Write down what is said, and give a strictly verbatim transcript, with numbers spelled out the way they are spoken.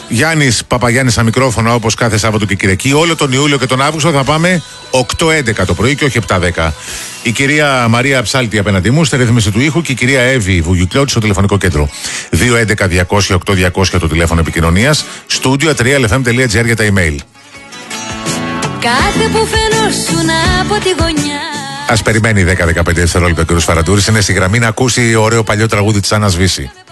Γιάννης Παπαγιάννης στα μικρόφωνα, όπως κάθε Σάββατο και Κυριακή. Όλο τον Ιούλιο και τον Αύγουστο θα πάμε οκτώ έντεκα το πρωί και όχι επτά δέκα. Η κυρία Μαρία Ψάλτη απέναντί μου στη ρύθμιση του ήχου και η κυρία Εύη Βουγιουκλώτη στο τηλεφωνικό κέντρο. δύο έντεκα διακόσια οκτώ διακόσια το τηλέφωνο επικοινωνίας. Studio τρία ελ εφ εμ τελεία τζι άρ για τα email. Κάθε που φαινόσουν από τη γωνιά. Ας περιμένει δέκα με δεκαπέντε δευτερόλεπτα ο κ. Φαραντούρης. Είναι στη γραμμή να ακούσει ωραίο παλιό τραγούδι της Άννας Βύση.